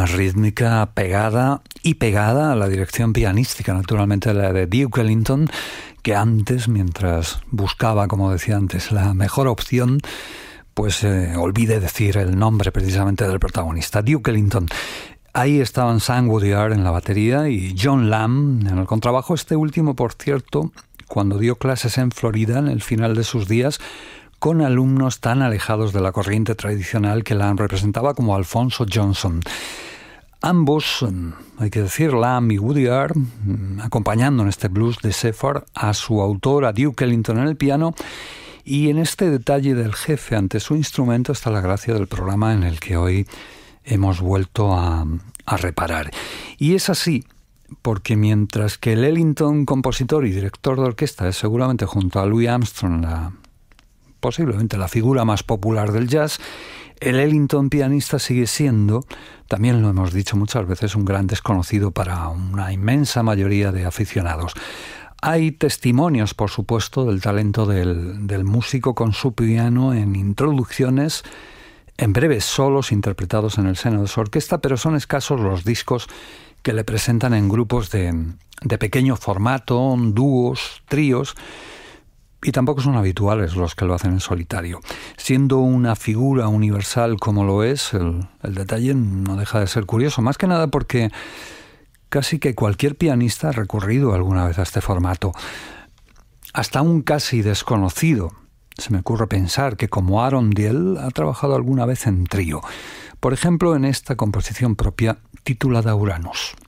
una rítmica pegada a la dirección pianística, naturalmente la de Duke Ellington, que antes, mientras buscaba, como decía antes, la mejor opción, pues olvidé decir el nombre precisamente del protagonista, Duke Ellington. Ahí estaban Sam Woodyard en la batería y John Lamb en el contrabajo. Este último, por cierto, cuando dio clases en Florida en el final de sus días, con alumnos tan alejados de la corriente tradicional que Lamb representaba, como Alphonso Johnson. Ambos, hay que decir, Lamb y Woodyard, acompañando en este blues de Shepherd a su autor, a Duke Ellington en el piano. Y en este detalle del jefe ante su instrumento está la gracia del programa en el que hoy hemos vuelto a reparar. Y es así, porque mientras que el Ellington compositor y director de orquesta es seguramente junto a Louis Armstrong posiblemente la figura más popular del jazz, el Ellington pianista sigue siendo, también lo hemos dicho muchas veces, un gran desconocido para una inmensa mayoría de aficionados. Hay testimonios, por supuesto, del talento del músico con su piano en introducciones, en breves solos interpretados en el seno de su orquesta, pero son escasos los discos que le presentan en grupos de pequeño formato, dúos, tríos, y tampoco son habituales los que lo hacen en solitario. Siendo una figura universal como lo es, el detalle no deja de ser curioso, más que nada porque casi que cualquier pianista ha recurrido alguna vez a este formato. Hasta un casi desconocido, se me ocurre pensar que como Aaron Diel ha trabajado alguna vez en trío. Por ejemplo, en esta composición propia titulada Uranus.